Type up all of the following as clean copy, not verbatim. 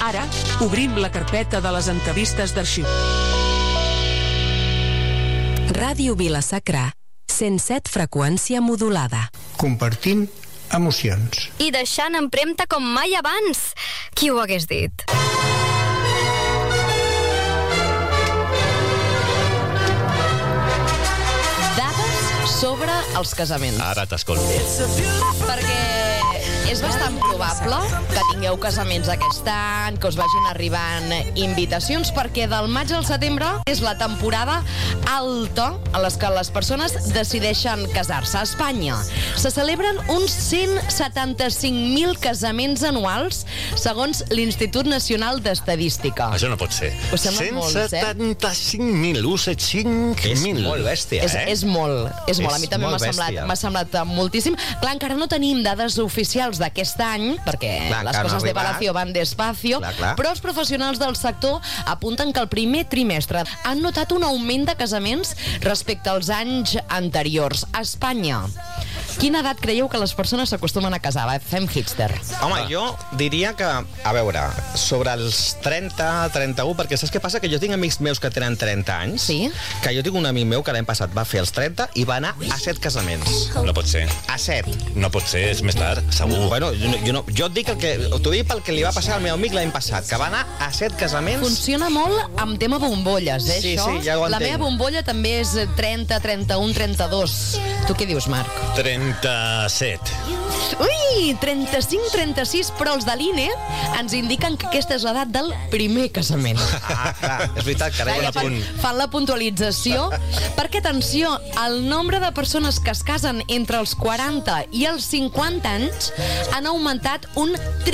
Ara, obrim la carpeta de les entrevistes d'arxiu. Ràdio Vila-sacra, 107 freqüència modulada. Compartint emocions. I deixant empremta com mai abans. Qui ho hagués dit? Dades sobre els casaments. Ara t'escolto. Perquè és bastant probable que tingueu casaments aquest any, que us vagin arribant invitacions, perquè del maig al setembre és la temporada alta a les que les persones decideixen casar-se. A Espanya se celebren uns 175.000 casaments anuals, segons l'Institut Nacional d'Estadística. Això no pot ser. Us semblen molts, 175.000, 175.000. És molt bèstia, És molt. A mi també m'ha semblat moltíssim. Clar, encara no tenim dades oficials d'aquest any, perquè les coses de Palacio van despacio, però els professionals del sector apunten que el primer trimestre han notat un augment de casaments respecte als anys anteriors. A Espanya, quina edat creieu que les persones s'acostumen a casar? Fem hipster. Home, jo diria que, a veure, sobre els 30, 31, perquè saps què passa? Que jo tinc amics meus que tenen 30 anys, que jo tinc un amic meu que l'any passat va fer els 30 i va anar a 7 casaments. No pot ser. A 7. No pot ser, és més tard, segur. Bueno, jo et dic t'ho dic pel que li va passar al meu amic l'any passat, que va anar a 7 casaments. Funciona molt amb tema bombolles, Sí, això? sí, ja ho entenc. La meva bombolla també és 30, 31, 32. Tu què dius, Marc? 37. Ui, 35, 36, però els de l'INE ens indiquen que aquesta és l'edat del primer casament. Clar, és veritat, carai. Fan la puntualització, perquè, atenció, el nombre de persones que es casen entre els 40 i els 50 anys han augmentat un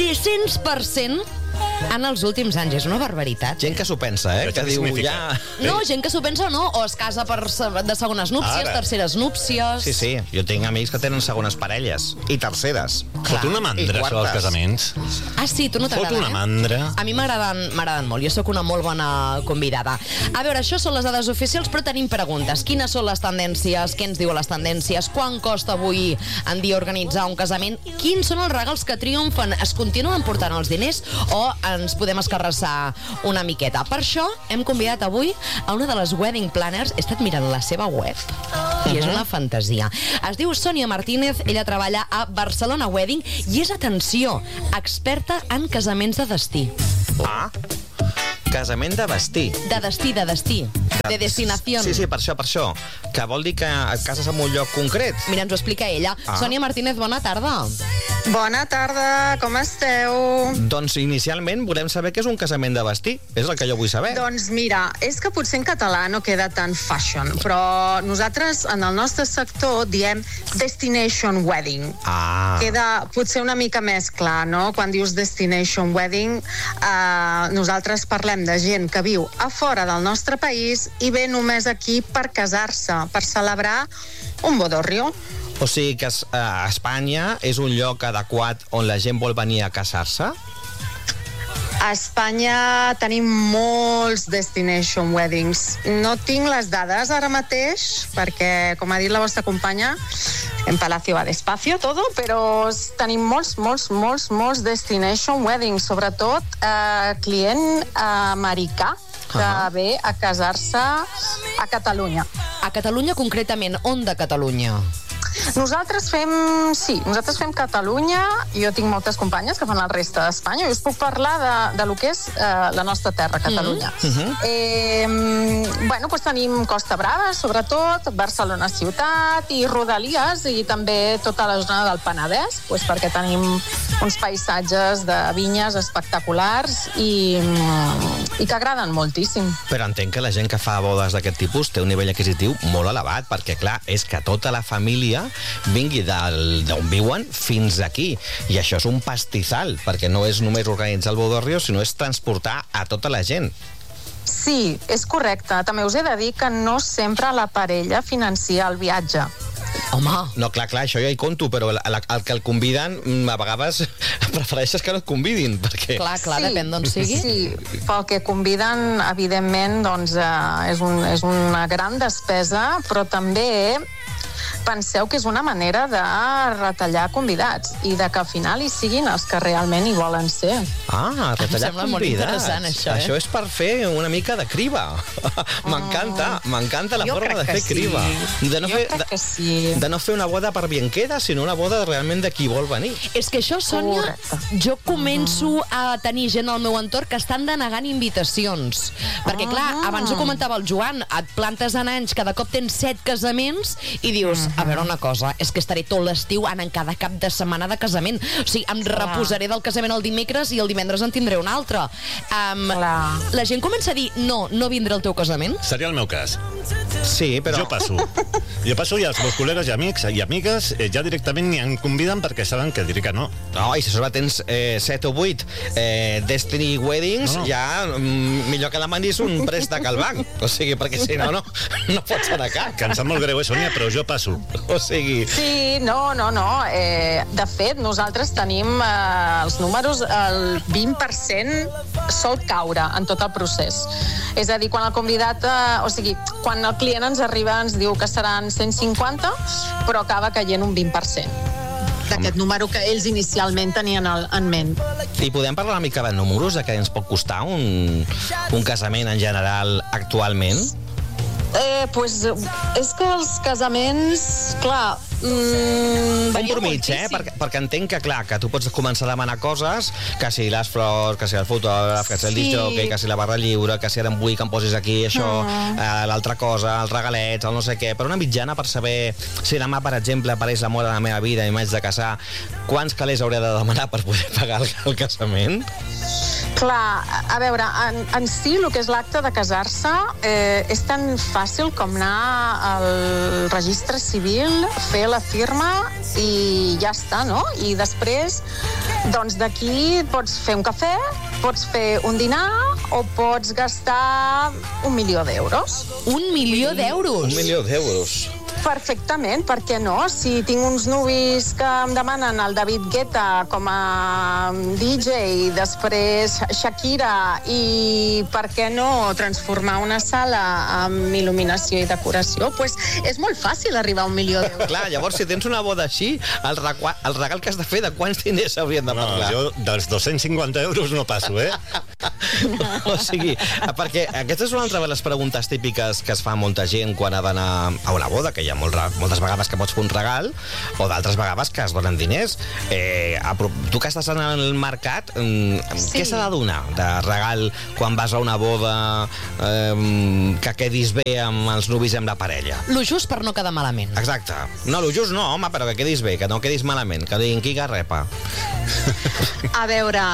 300% en els últims anys. És una barbaritat. Gent que s'ho pensa, que diu ja... No, gent que s'ho pensa no, o es casa de segones núpcies, terceres núpcies... Sí, jo tinc amics que tenen segones parelles i terceres. Fot una mandra, això dels casaments. Ah, sí, tu no t'agrada, Fot una mandra. A mi m'agraden molt, jo sóc una molt bona convidada. A veure, això són les dades oficials, però tenim preguntes. Quines són les tendències? Què ens diuen les tendències? Quant costa avui en dia organitzar un casament? Quins són els regals que triomfen? Es continuen portant els diners o ens podem escarrassar una miqueta? Per això hem convidat avui a una de les wedding planners. He estat mirant la seva web i és una fantasia. Es diu Sònia Martínez, ella treballa a Barcelona Wedding i és, atenció, experta en casaments de destí. Casament de destí. De destí. De destinació. Sí, per això. Que vol dir que et cases en un lloc concret. Mira, ens ho explica ella. Sònia Martínez, bona tarda. Bona tarda, com esteu? Doncs inicialment volem saber què és un casament de destí. És el que jo vull saber. Doncs mira, és que potser en català no queda tan fashion, però nosaltres en el nostre sector diem destination wedding. Queda potser una mica més clar, no? Quan dius destination wedding, nosaltres parlem de gent que viu a fora del nostre país i ve només aquí per casar-se, per celebrar un bodorrio. O sigui que Espanya és un lloc adequat on la gent vol venir a casar-se? A Espanya tenim molts destination weddings. No tinc les dades ara mateix, perquè, com ha dit la vostra companya, en Palacio va despacio todo, però tenim molts destination weddings, sobretot client americà que ve a casar-se a Catalunya. A Catalunya concretament, on de Catalunya? Nosaltres fem Catalunya, jo tinc moltes companyes que fan la resta d'Espanya, i us puc parlar de lo que és la nostra terra, Catalunya. Bueno, doncs tenim Costa Brava, sobretot, Barcelona ciutat i Rodalies, i també tota la zona del Penedès, doncs perquè tenim uns paisatges de vinyes espectaculars i que agraden moltíssim. Però entenc que la gent que fa bodes d'aquest tipus té un nivell adquisitiu molt elevat, perquè clar, és que tota la família vingui d'on viuen fins aquí, i això és un pastissal, perquè no és només organitzar el bodorrio, sinó és transportar a tota la gent. Sí, és correcte. També us he de dir que no sempre la parella financia el viatge. Home. No, clar, això ja hi conto, però el que el conviden, a vegades prefereixes que no et convidin, perquè... Clar, depèn d'on sigui. Sí, pel que conviden, evidentment, doncs és una gran despesa, però també penseu que és una manera de retallar convidats i de que al final hi siguin els que realment hi volen ser. Retallar Em sembla molt interessant, això, Això és per fer una mica de criba. M'encanta la forma de fer criba. De no fer una boda per bien queda, sinó una boda realment de qui vol venir. És que això, Sònia, jo començo a tenir gent al meu entorn que estan denegant invitacions. Perquè, clar, abans ho comentava el Joan, et plantes en anys, cada cop tens 7 casaments i dius, a veure una cosa, és que estaré tot l'estiu anant cada cap de setmana de casament. O sigui, em reposaré del casament el dimecres i el divendres en tindré un altre. La gent comença a dir, no vindré al teu casament. Seria el meu cas. Sí, però... Jo passo i els meus col·legues i amics i amigues ja directament ni em conviden perquè saben que diré que no. No, i si sobre tens 7 o 8 Destiny Weddings, ja millor que demanis un préstec al banc. O sigui, perquè si no pots anar a cap. Que em sap molt greu, Sònia, però jo passo. O sigui... Sí, no. De fet, nosaltres tenim els números, el 20% sol caure en tot el procés. És a dir, quan el convidat... quan el client ens arriba ens diu que seran 150, però acaba caient un 20% d'aquest número que ells inicialment tenien en ment. I podem parlar una mica de números, de què ens pot costar un casament en general actualment? És que els casaments, clar... Un promig, perquè entenc que, clar, que tu pots començar a demanar coses, que si les flors, que si el fotògraf, que si el discjòquei, que si la barra lliure, que si ara em vull que em posis aquí això, l'altra cosa, els regalets, el no sé què, però una mitjana per saber si demà, per exemple, apareix l'amor de la meva vida i m'haig de casar, quants calés hauré de demanar per poder pagar el casament? Clar, a veure, en si el que és l'acte de casar-se és tan fàcil com anar al registre civil, fer la firma i ja està, no? I després, doncs d'aquí pots fer un cafè, pots fer un dinar o pots gastar 1 milió d'euros. 1 milió d'euros? 1 milió d'euros. Perfectament, per què no? Si tinc uns nuvis que em demanen el David Guetta com a DJ, després Shakira, i per què no transformar una sala amb il·luminació i decoració? Pues és molt fàcil arribar a 1 milió d'euros. Clar, llavors, si tens una boda així, el regal que has de fer, de quants diners haurien de parlar? No, jo dels 250 euros no passo, O sigui, perquè aquesta és una altra de les preguntes típiques que es fa molta gent quan ha d'anar a una boda, que hi ha moltes vegades que pots fer un regal o d'altres vegades que es donen diners. Tu que estàs en el mercat, què s'ha de donar de regal quan vas a una boda que quedis bé amb els nuvis i amb la parella? Lo just per no quedar malament. Exacte. No, lo just no, home, però que quedis bé, que no quedis malament, que diguin qui garrepa. A veure,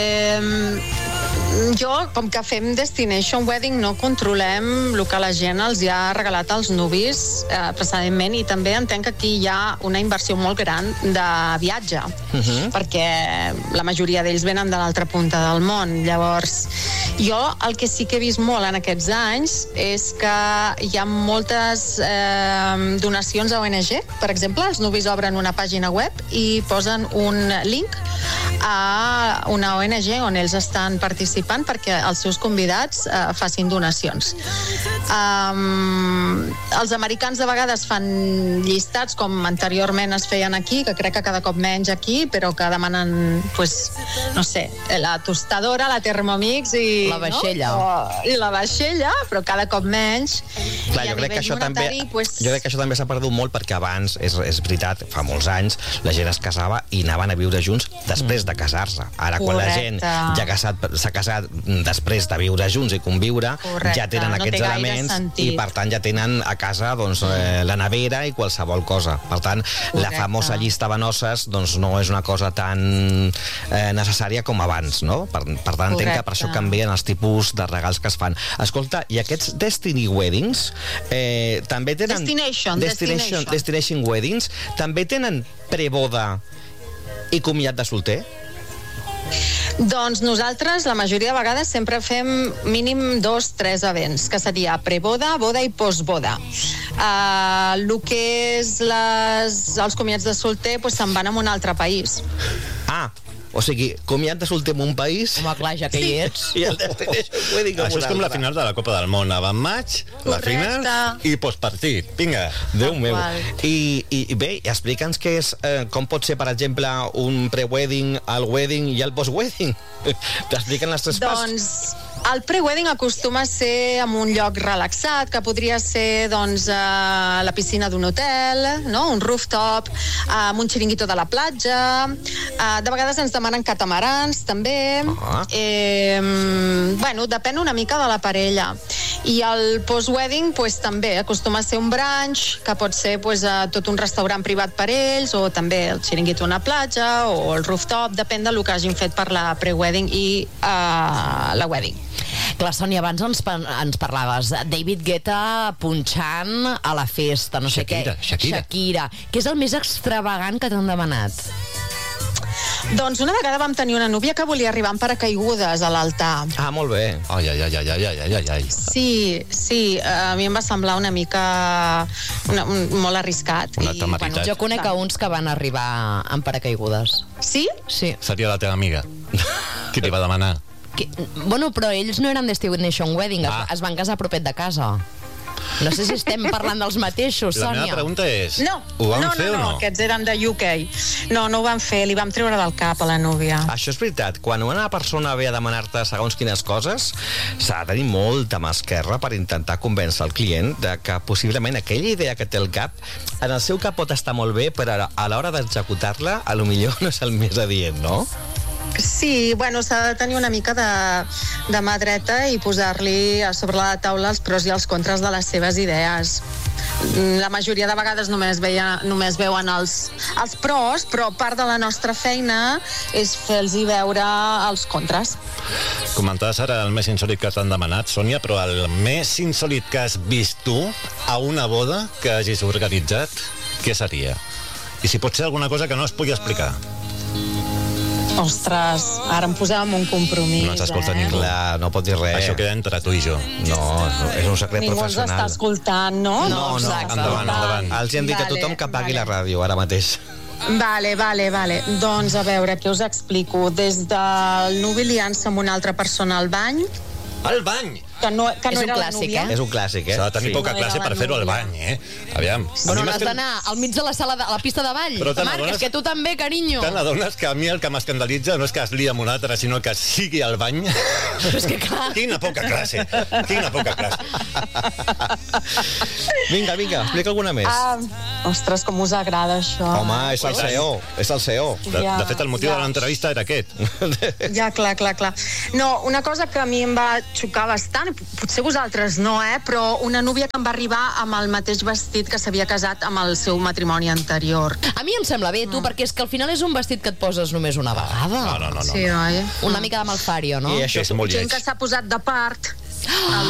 jo, com que fem Destination Wedding, no controlem el que la gent els ha regalat als nuvis, precisament, i també entenc que aquí hi ha una inversió molt gran de viatge, perquè la majoria d'ells venen de l'altra punta del món. Llavors, jo el que sí que he vist molt en aquests anys és que hi ha moltes donacions a ONG. Per exemple, els nuvis obren una pàgina web i posen un link a una ONG on ells estan participant perquè els seus convidats facin donacions. Els americans de vegades fan llistats com anteriorment es feien aquí, que crec que cada cop menys aquí, però que demanen, no sé, la tostadora, la Thermomix i la vaixella. I la vaixella, però cada cop menys. Clar, jo crec que això també s'ha perdut molt, perquè abans, és veritat, fa molts anys, la gent es casava i anaven a viure junts després de casar-se. Ara, quan la gent s'ha casat després de viure junts i conviure, ja tenen aquests elements i, per tant, ja tenen a casa la nevera i qualsevol cosa. Per tant, la famosa llista de noces no és una cosa tan necessària com abans, no? Per tant, entenc que per això canvien els tipus de regals que es fan. Escolta, i aquests Destiny Weddings també tenen... Destination Weddings també tenen preboda i comiat de solter? Doncs nosaltres, la majoria de vegades, sempre fem mínim 2-3 events, que seria preboda, boda i postboda. El que és els comiats de solter se'n van a un altre país. O sigui, com ja han de sortir en un país... Home, clar, ja que hi ets. I el Destination Wedding Això és com la final de la Copa del Món. Va en maig, la final i postpartit. Vinga. Déu meu. I bé, explica'ns què és, com pot ser, per exemple, un pre-wedding, el wedding i el post-wedding. T'expliquen les tres parts? Doncs el pre-wedding acostuma a ser en un lloc relaxat, que podria ser doncs, la piscina d'un hotel, no? Un rooftop, amb un xiringuito de la platja. De vegades ens demanen catamarans, també. Bueno, depèn una mica de la parella. I el post-wedding pues, també acostuma a ser un brunch, que pot ser pues, tot un restaurant privat per ells, o també el xiringuito a una platja, o el rooftop, depèn del que hagin fet per la pre-wedding i la wedding. Clar, Sònia, abans ens parlaves David Guetta punxant a la festa, no sé què. Shakira. Què és el més extravagant que t'han demanat? Doncs una vegada vam tenir una núvia que volia arribar amb paracaigudes a l'altar. Ah, molt bé. Ai. Sí, a mi em va semblar una mica molt arriscat. Una temeritat. Jo conec a uns que van arribar amb paracaigudes. Sí? Sí. Seria la teva amiga. Qui t'hi va demanar? Bueno, però ells no eren Destination Wedding, es van casar a propet de casa. No sé si estem parlant dels mateixos, Sònia. La meva pregunta és, ho van fer o no? Aquests eren de UK. No ho van fer, li vam treure del cap a la núvia. Això és veritat, quan una persona ve a demanar-te segons quines coses, s'ha de tenir molta mà esquerra per intentar convèncer el client de que possiblement aquella idea que té el cap, en el seu cap pot estar molt bé, però a l'hora d'executar-la, a lo millor no és el més adient, no? Sí, bueno, s'ha de tenir una mica de mà dreta i posar-li a sobre la taula els pros i els contres de les seves idees. La majoria de vegades només veuen els pros, però part de la nostra feina és fer-los veure els contres. Comentaves ara el més insòlit que t'han demanat, Sònia, però el més insòlit que has vist tu a una boda que hagis organitzat, què seria? I si pot ser alguna cosa que no es pugui explicar. Ostres, ara em posàvem un compromís. No ens escolta ningú. Clar, no pot dir res. Això queda entre tu i jo. No, és un secret ningú professional. Ningú ens està escoltant, no? No, endavant. Els hem dit a tothom que apagui la ràdio ara mateix. Vale. Doncs a veure, què us explico? Des del nuvi liant-se amb una altra persona al bany. Al bany? Que no era la núvia. És un clàssic, S'ha de tenir poca classe per fer-ho al bany, Aviam. Bueno, n'has d'anar al mig de la sala, a la pista de ball. Marc, és que tu també, carinyo. Te n'adones que a mi el que m'escandalitza no és que es lia amb un altre, sinó que sigui al bany? És que clar. Quina poca classe. Vinga, explica alguna més. Ostres, com us agrada això. Home, és el CEO. De fet, el motiu de l'entrevista era aquest. Ja, clar. No, una cosa que a mi em va xocar bastant, potser vosaltres no, però una núvia que em va arribar amb el mateix vestit que s'havia casat amb el seu matrimoni anterior. A mi em sembla bé, tu, perquè és que al final és un vestit que et poses només una vegada. No. Sí, oi? Una mica de malfario, no? I això és molt lleig. Gent que s'ha posat de part